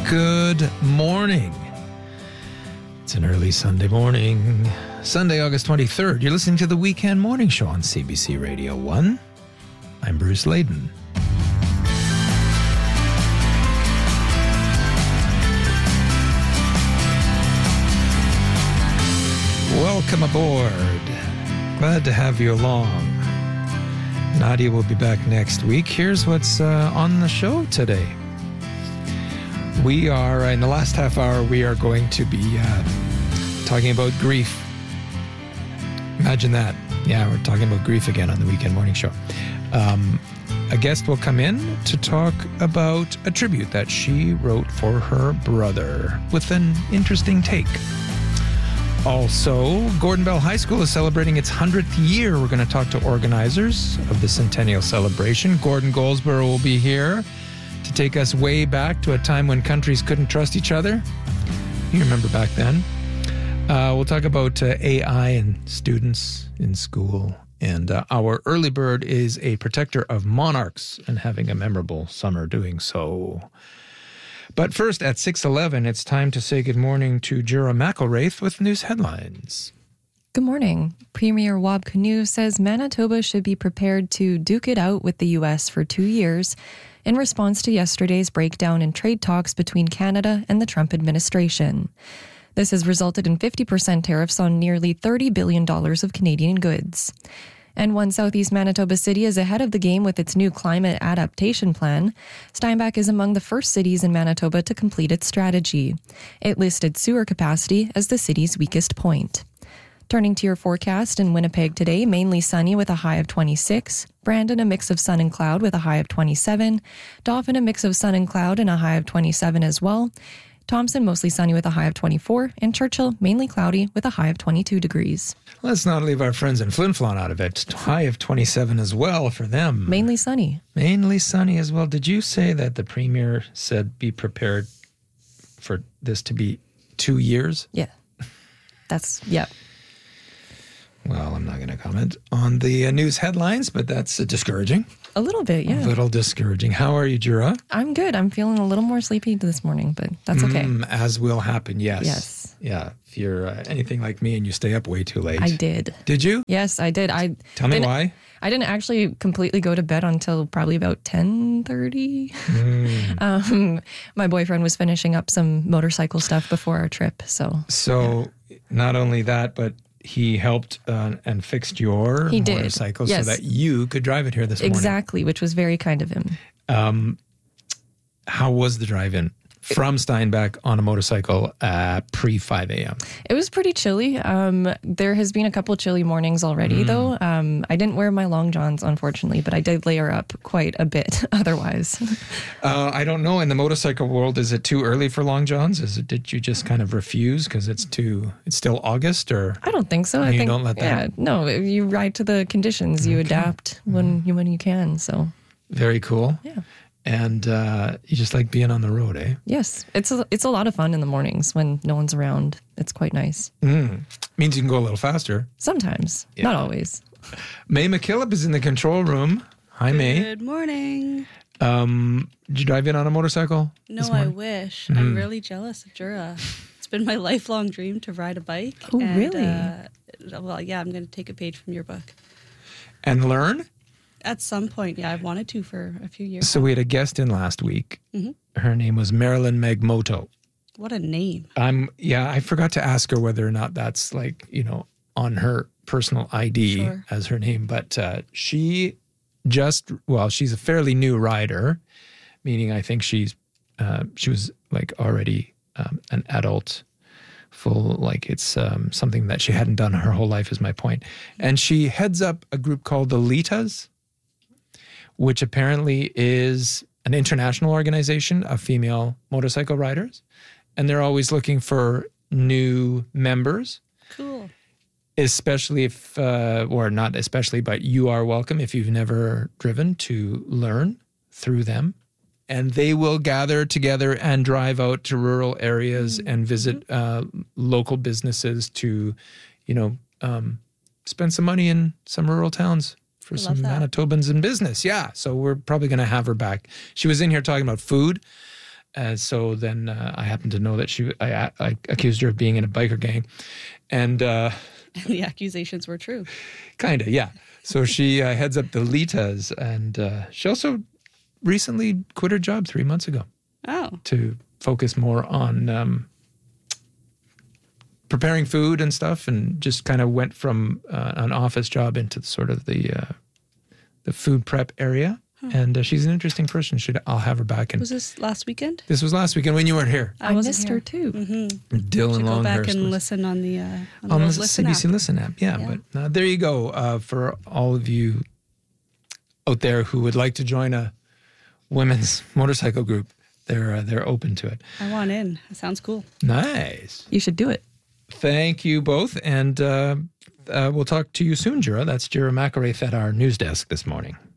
Good morning. It's an early Sunday morning, Sunday, August 23rd. You're listening to the Weekend Morning Show on CBC Radio 1. I'm Bruce Layden. Welcome aboard. Glad to have you along. Nadia will be back next week. Here's what's on the show today. We are, in the last half hour, we are going to be talking about grief. Imagine that. Yeah, we're talking about grief again on the Weekend Morning Show. A guest will come in to talk about a tribute that she wrote for her brother with an interesting take. Also, Gordon Bell High School is celebrating its 100th year. We're going to talk to organizers of the centennial celebration. Gordon Goldsborough will be here to take us way back to a time when countries couldn't trust each other. You remember back then. We'll talk about AI and students in school. And our early bird is a protector of monarchs and having a memorable summer doing so. But first, at 6:11, it's time to say good morning to Jura McElraith with news headlines. Good morning. Premier Wab Kinew says Manitoba should be prepared to duke it out with the U.S. for 2 years in response to yesterday's breakdown in trade talks between Canada and the Trump administration. This has resulted in 50% tariffs on nearly $30 billion of Canadian goods. And one Southeast Manitoba city is ahead of the game with its new climate adaptation plan. Steinbach is among the first cities in Manitoba to complete its strategy. It listed sewer capacity as the city's weakest point. Turning to your forecast, in Winnipeg today, mainly sunny with a high of 26. Brandon, a mix of sun and cloud with a high of 27. Dauphin, a mix of sun and cloud and a high of 27 as well. Thompson, mostly sunny with a high of 24. And Churchill, mainly cloudy with a high of 22 degrees. Let's not leave our friends in Flin Flon out of it. High of 27 as well for them. Mainly sunny. Mainly sunny as well. Did you say that the Premier said be prepared for this to be 2 years? Yeah. Yeah. Well, I'm not going to comment on the news headlines, but that's discouraging. A little bit, yeah. A little discouraging. How are you, Jura? I'm good. I'm feeling a little more sleepy this morning, but that's okay. As will happen, yes. Yes. Yeah. If you're anything like me and you stay up way too late. I did. Did you? Yes, I did. Tell me why. I didn't actually completely go to bed until probably about 10:30. My boyfriend was finishing up some motorcycle stuff before our trip, so. So not only that, but he helped and fixed your motorcycle so that you could drive it here this morning. Exactly, which was very kind of him. How was the drive-in from Steinbach on a motorcycle pre-5 a.m.? It was pretty chilly. There has been a couple chilly mornings already, though. I didn't wear my long johns, unfortunately, but I did layer up quite a bit otherwise. I don't know. In the motorcycle world, is it too early for long johns? Did you just kind of refuse because it's still August? Or I don't think so. I think don't let that. Yeah, no. You ride to the conditions. You adapt when you can. So very cool. Yeah. And you just like being on the road, eh? Yes. It's a lot of fun in the mornings when no one's around. It's quite nice. Means you can go a little faster. Sometimes. Yeah. Not always. May McKillop is in the control room. Hi, May. Good morning. Did you drive in on a motorcycle? No, I wish. I'm really jealous of Jura. It's been my lifelong dream to ride a bike. Oh, really? Well, yeah, I'm going to take a page from your book. And learn? At some point, yeah, I've wanted to for a few years. So we had a guest in last week. Her name was Marilyn Magmoto. What a name. I forgot to ask her whether or not that's on her personal ID as her name. But she's a fairly new rider, meaning I think she was already an adult, full, it's something that she hadn't done her whole life is my point. And she heads up a group called the Litas, which apparently is an international organization of female motorcycle riders. And they're always looking for new members. Cool. Especially if, or not especially, but you are welcome if you've never driven to learn through them. And they will gather together and drive out to rural areas and visit local businesses to, spend some money in some rural towns for some Manitobans in business. Yeah, so we're probably going to have her back. She was in here talking about food And so then I happened to know that I accused her of being in a biker gang. And And the accusations were true. kind of, yeah. So she heads up the Litas, and she also recently quit her job 3 months ago Oh. to focus more on preparing food and stuff, and just kind of went from an office job into sort of the food prep area. And she's an interesting person. I'll have her back. Was this last weekend? This was last weekend when you weren't here. I wasn't missed here. her too. Dylan Should go back Longhurst and was listen on the on the Listen CBC app. Listen app. Yeah. But there you go. For all of you out there who would like to join a women's motorcycle group, they're open to it. I want in. That sounds cool. Nice. You should do it. Thank you both. And we'll talk to you soon, Jura. That's Jura McElraith at our news desk this morning.